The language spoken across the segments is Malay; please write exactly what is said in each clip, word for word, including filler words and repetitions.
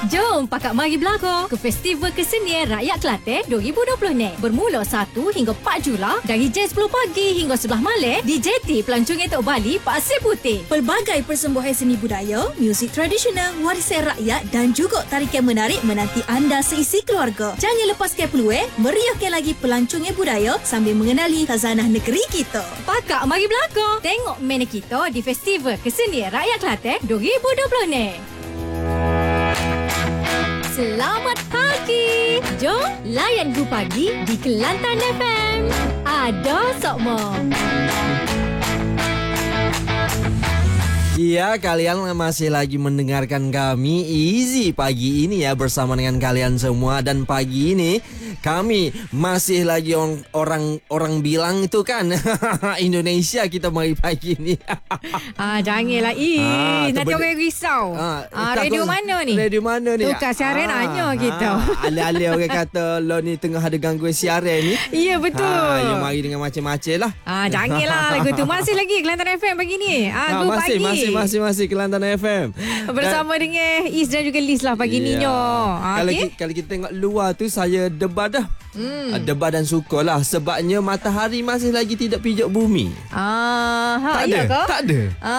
Jom Pakak mari berlakon ke Festival Kesenian Rakyat Kelantan dua ribu dua puluh ni. Bermula satu hingga empat Julai dari jam sepuluh pagi hingga sebelas malam di J T Pelancong Etok Bali, Pasir Putih. Pelbagai persembahan seni budaya, muzik tradisional, warisan rakyat dan juga tarikan menarik menanti anda seisi keluarga. Jangan lepaskan peluang meriahkan lagi pelancongnya budaya sambil mengenali khazanah negeri kita. Pakak mari berlakon. Tengok mana kita di Festival Kesenian Rakyat Kelantan dua ribu dua puluh ni. Selamat pagi. Jom layan Gu Pagi di Kelantan F M. Ada Sokmo. Ya, kalian masih lagi mendengarkan kami Easy pagi ini ya, bersama dengan kalian semua. Dan pagi ini kami masih lagi orang orang, orang bilang itu kan Indonesia kita mari pagi ini. Ah, janganlah Is. Ah, nanti terbe- orang risau. Ah, ah radio takut, mana ni? Radio mana ni? Tukar siaran ah, nanya kita. Ah, ala-ala orang kata lo ni tengah ada gangguan siaran ni. Ya, betul. Ah, ya mari dengan macam-macam lah. Ah, janganlah lagu tu. Masih lagi Kelantan F M pagi ni. Ah, ah Gu masih, Pagi. Masih masih masih Kelantan F M. Bersama dan, dengan Is dan juga Liz lah pagi yeah. ni nyo. Ah, kalau, okay? ki, kalau kita tengok luar tu saya debat dah. Hmm. Debat dan suka lah. Sebabnya matahari masih lagi tidak pijak bumi. Ah, ha, tak iya ada, ke? Tak ada.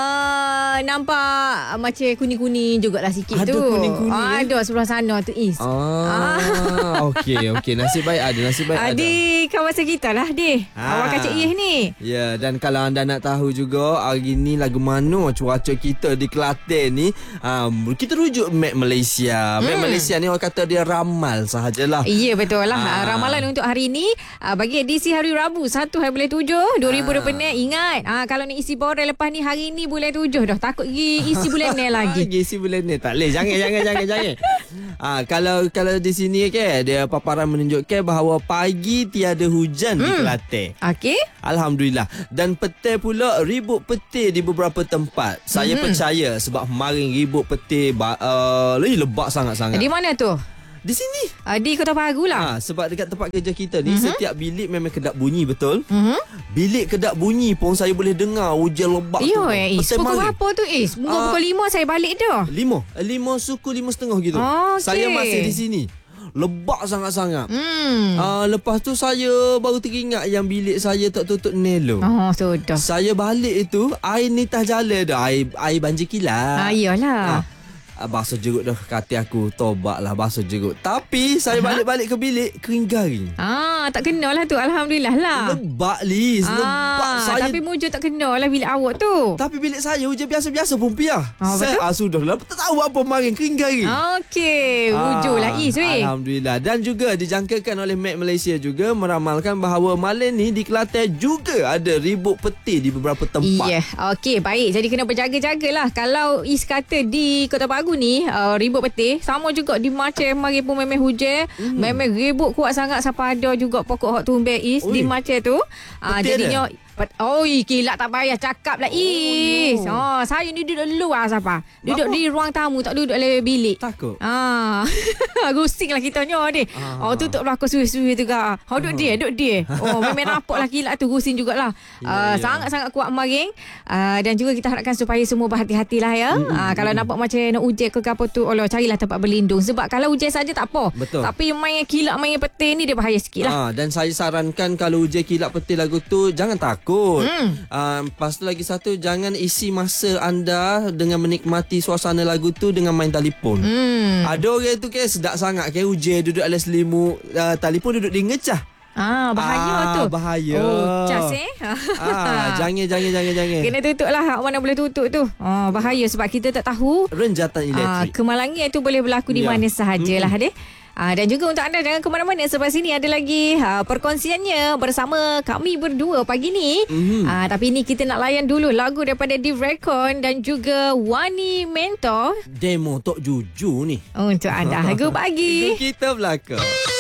Ah, nampak macam kuning-kuning jugalah sikit ada tu. Kuning-kuning, ah, eh? Ada sebelah sana tu Is. Ah, ah. Okey, okey. Nasib baik ada, nasib baik ah, ada. Di kawasan kita lah, Dih. Ah. Awak kacik Ih ni. Ya, dan kalau anda nak tahu juga hari ni lagu mana cuaca kita di Kelantan ni, um, kita rujuk map Malaysia. Map hmm. Malaysia ni orang kata dia ramal sahajalah. Ya, betul lah. Ah. Ramalan untuk hari ni bagi edisi hari Rabu satu hari bulan tujuh dua ribu dua puluh ni. Ingat, ah, kalau nak isi borang lepas ni hari ni bulan tujuh dah. Takut pergi isi bulan ni lagi. Lagi isi bulan ni. Tak boleh. Jangan, jangan, jangan, jangan. Ah, kalau kalau di sini ke, dia paparan menunjukkan bahawa pagi tiada hujan hmm. di Kelantan. Okey. Alhamdulillah. Dan petang pula ribut petir di beberapa tempat. Saya hmm. percaya sebab kemarin ribut petir uh, lebat sangat-sangat. Di mana tu? Di sini. Uh, di Kota Baru lah. Ha, sebab dekat tempat kerja kita ni, uh-huh. setiap bilik memang kedap bunyi, betul? Uh-huh. Bilik kedap bunyi pun saya boleh dengar hujan lebat Yo, tu. Eh, Is. Pukul berapa tu Is? Pukul, uh, pukul lima saya balik dah. Lima. Lima suku lima setengah gitu. Oh, okay. Saya masih di sini. Lebak sangat-sangat. Hmm. Uh, lepas tu saya baru teringat yang bilik saya tak tutup nelo. Oh, sudah. Saya balik itu, air ni tak jalan dah. Air, air banjir kilat. Ah, iyalah. Ah. Basuh jeruk dah kata aku. Tobatlah basuh jeruk. Tapi saya balik-balik ke bilik kering garing. Ah, tak kena lah tu. Alhamdulillah lah. Lebak Liz. Ah, Lebak saya. Tapi mujur tak kena lah bilik awak tu. Tapi bilik saya hujan biasa-biasa pun piah. Ah, saya ah, sudah lah. Tak tahu apa marin kering garing. Okey. Mujur lah Is weh. Alhamdulillah. Dan juga dijangkakan oleh Map Malaysia juga meramalkan bahawa malam ni di Kelantan juga ada ribut petir di beberapa tempat. Ya. Yeah. Okey, baik. Jadi kena berjaga-jagalah. Kalau Is kata di Kota Baru ni uh, ribut petir, sama juga di Macam mari pun memang hujan, mm. memang ribut kuat sangat sampai ada juga pokok hak tumbuh Is Ui. Di Macam tu. Uh, jadinya oi, kilat tak payah cakap lah Is. Oh, oh, saya ni duduk luar siapa? Duduk Bapak? Di ruang tamu, tak duduk dalam bilik. Takut. Ah. Gusing lah kita nyo ni. Ah. Oh, tutup lah aku suwi-suwi tu ga. Oh, duduk dia, duduk dia. Oh, memang nampak lah kilat tu, gusing jugalah. Ya, uh, ya. Sangat-sangat kuat maring. Uh, dan juga kita harapkan supaya semua berhati-hatilah ya. Mm, uh, mm, kalau mm. nampak macam nak hujan ke apa tu, Allah carilah tempat berlindung. Sebab kalau hujan saja tak apa. Betul. Tapi main kilat, main petir ni dia bahaya sikit lah. Ah, dan saya sarankan kalau hujan kilat petir lagu tu, jangan takut. Hmm. Uh, lepas tu lagi satu, jangan isi masa anda dengan menikmati suasana lagu tu dengan main telefon. Hmm. Ada orang tu kan sedap sangat kan hujan duduk alas selimut, uh, telefon duduk di ngecah. Ah, bahaya ah, tu. Bahaya. Oh, cas eh. ah, jangan jangan jangan jangan. Kena tutup lah. Mana boleh tutup tu. Oh, bahaya sebab kita tak tahu renjatan elektrik. Ah, kemalangan itu boleh berlaku di ya. Mana sahajalah hmm. deh. Ah, dan juga untuk anda jangan ke mana-mana sebab sini ada lagi ah, perkongsiannya bersama kami berdua pagi ni. Mm-hmm. Ah, tapi ni kita nak layan dulu lagu daripada Div Recon dan juga Wani Mentor. Demo Tok Juju ni. Untuk anda. Gu pagi. Kita belakang.